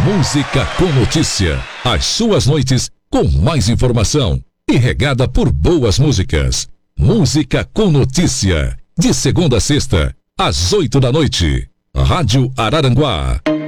Música com notícia. As suas noites com mais informação e regada por boas músicas. Música com notícia. De segunda a sexta, às 8 da noite. Rádio Araranguá.